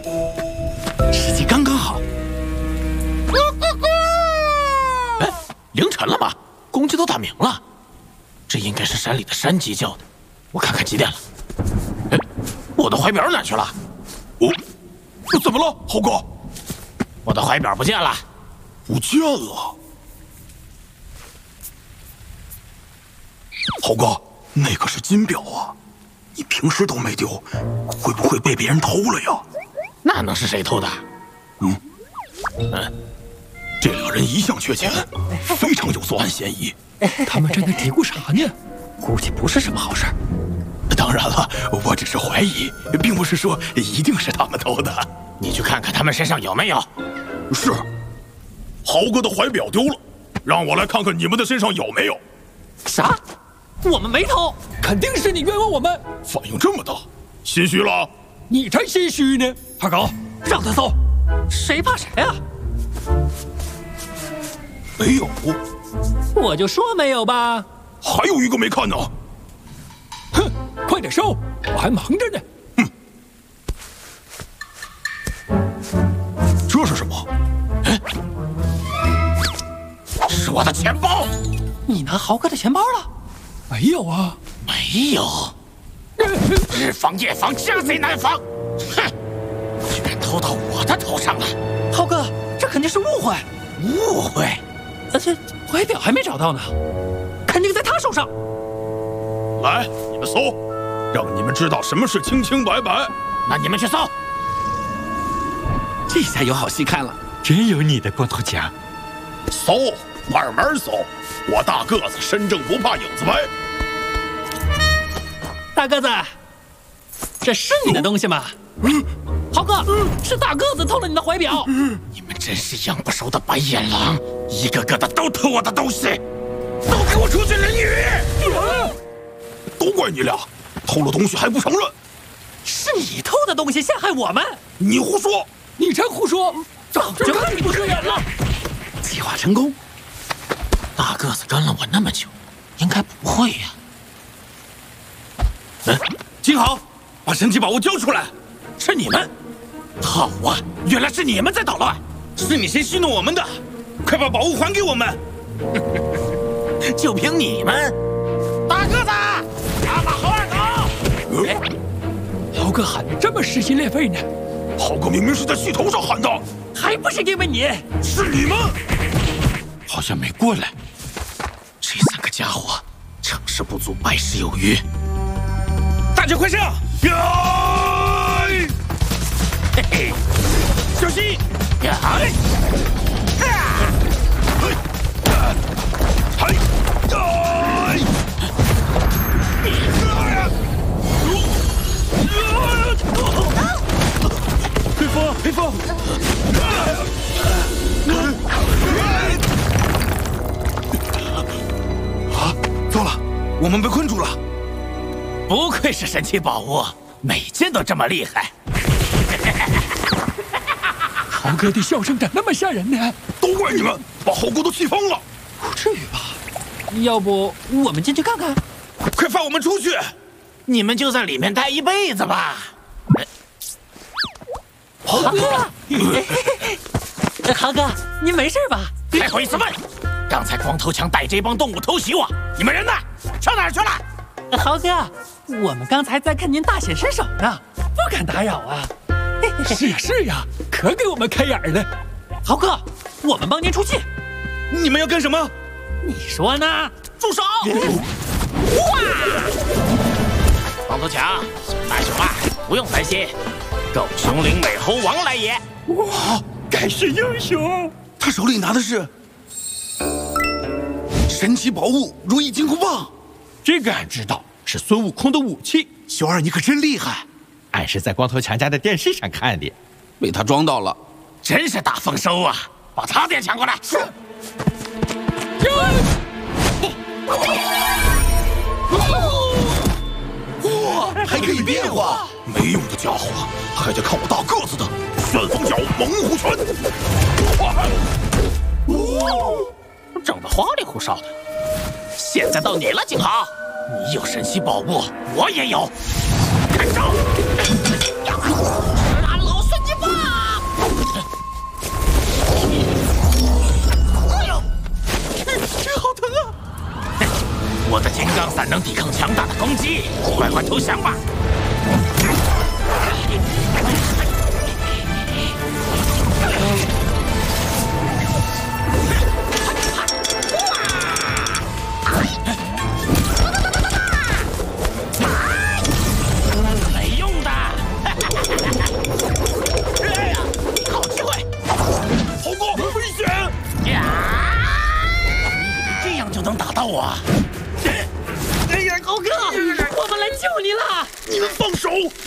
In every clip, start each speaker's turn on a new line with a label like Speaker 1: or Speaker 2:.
Speaker 1: 时机刚刚好。哎，凌晨了吧？公鸡都打鸣了，这应该是山里的山鸡叫的。我看看几点了。哎，我的怀表哪去了？
Speaker 2: 哦，怎么了，豪哥？
Speaker 1: 我的怀表不见了。
Speaker 2: 不见了。豪哥，那可是金表啊，你平时都没丢，会不会被别人偷了呀？
Speaker 1: 那能是谁偷的？
Speaker 2: 这俩人一向缺钱，非常有作案嫌疑。
Speaker 3: 他们正在嘀咕啥呢？估计不是什么好事儿。
Speaker 2: 当然了，我只是怀疑，并不是说一定是他们偷的。
Speaker 1: 你去看看他们身上有没有。
Speaker 2: 是。豪哥的怀表丢了，让我来看看你们的身上有没有。
Speaker 3: 啥？我们没偷，肯定是你冤枉我们。
Speaker 2: 反应这么大，心虚了？
Speaker 3: 你才心虚呢！二狗，让他搜，谁怕谁啊？
Speaker 2: 没有。
Speaker 3: 我就说没有吧。
Speaker 2: 还有一个没看呢。
Speaker 3: 哼，快点收，我还忙着呢。
Speaker 2: 这是什么？
Speaker 1: 哎，是我的钱包。
Speaker 3: 你拿豪哥的钱包了？没有啊，
Speaker 1: 没有。日防夜防，家贼难防。哼，居然偷到我的头上了。
Speaker 3: 豪哥，这肯定是误会。
Speaker 1: 误会？
Speaker 3: 而且怀表还没找到呢，肯定在他手上。
Speaker 2: 来，你们搜，让你们知道什么是清清白白。
Speaker 1: 那你们去搜。
Speaker 4: 这下有好戏看了，
Speaker 3: 真有你的，光头强。
Speaker 2: 搜，慢慢搜。我大个子，身正不怕影子歪。
Speaker 3: 大个子，这是你的东西吗？豪哥，是大个子偷了你的怀表。
Speaker 1: 你们真是养不熟的白眼狼，一个个的都偷我的东西，都给我出去淋雨！
Speaker 2: 都怪你俩，偷了东西还不承认。
Speaker 3: 是你偷的东西陷害我们。
Speaker 2: 你胡说！
Speaker 3: 你才胡说！早就看你不顺眼了。
Speaker 4: 计划成功。
Speaker 1: 大个子跟了我那么久，应该不会呀。
Speaker 4: 金豪，把神奇宝物交出来！
Speaker 1: 是你们？好啊，原来是你们在捣乱。
Speaker 4: 是你先戏弄我们的，快把宝物还给我们！
Speaker 1: 就凭你们？大个子，打把猴二狗！
Speaker 3: 豪哥喊得这么撕心裂肺呢。
Speaker 2: 豪哥明明是在气头上喊的，
Speaker 3: 还不是因为你？
Speaker 2: 是你们！
Speaker 1: 好像没过来。这三个家伙，成事不足败事有余。
Speaker 4: 大家快上！
Speaker 1: 嘿嘿，
Speaker 4: 小心！
Speaker 2: 佩风！啊，糟了，我们被困住了。
Speaker 1: 不愧是神奇宝物，每件都这么厉害。
Speaker 3: 豪哥的笑声咋那么吓人呢？
Speaker 2: 都怪你们，把豪哥都气疯了。
Speaker 3: 不至于吧？要不我们进去看看？
Speaker 4: 快放我们出去！
Speaker 1: 你们就在里面待一辈子吧。
Speaker 3: 豪哥，豪哥，您没事吧？
Speaker 1: 再回一次问，刚才光头强带这帮动物偷袭我，你们人呢？上哪儿去了？
Speaker 3: 豪哥，我们刚才在看您大显身手呢，不敢打扰啊。是呀是呀，可给我们开眼了。豪哥，我们帮您出气。
Speaker 4: 你们要干什么？
Speaker 3: 你说呢？
Speaker 1: 住手！哇！光头强，大熊啊，不用担心，狗熊岭美猴王来也。
Speaker 3: 哇，该是英雄。
Speaker 4: 他手里拿的是神奇宝物如意金箍棒，
Speaker 5: 这个俺知道，是孙悟空的武器。
Speaker 4: 小二你可真厉害，
Speaker 5: 俺是在光头强家的电视上看的，
Speaker 4: 被他装到了。
Speaker 1: 真是大丰收啊！把他爹抢过来。是。
Speaker 4: 哇，还可以变化！
Speaker 2: 没用的家伙，还得看我大个子的旋风脚猛虎拳！
Speaker 1: 整得花里胡哨的。现在到你了，景豪，你有神奇宝物，我也有。看招！拿老孙金棒！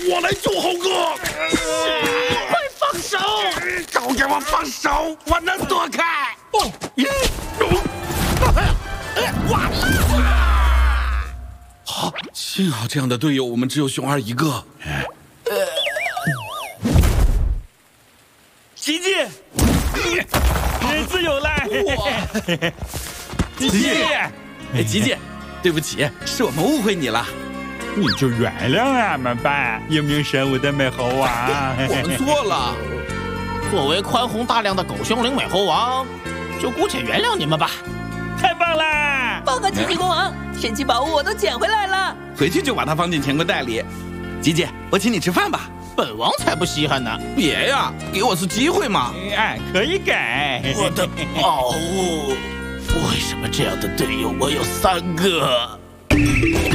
Speaker 4: 我来救猴哥！
Speaker 1: 快放手！
Speaker 4: 都给我放手！我能躲开！
Speaker 3: 哦，
Speaker 1: 完了！
Speaker 4: 好，幸好这样的队友我们只有熊二一个。
Speaker 5: 吉吉，人自由来！吉吉，
Speaker 4: 哎，吉吉，对不起，是我们误会你了。
Speaker 5: 你就原谅俺们吧，英明神武的美猴王。
Speaker 4: 我们错了。
Speaker 1: 作为宽宏大量的狗凶灵美猴王，就姑且原谅你们吧。
Speaker 5: 太棒啦！
Speaker 6: 报告吉吉国王，神奇宝物我都捡回来了。
Speaker 4: 回去就把它放进钱柜袋里。吉吉，我请你吃饭吧。
Speaker 1: 本王才不稀罕呢！
Speaker 4: 别呀，给我次机会嘛。
Speaker 5: 俺可以改。
Speaker 1: 我的宝物，为什么这样的队友我有3个？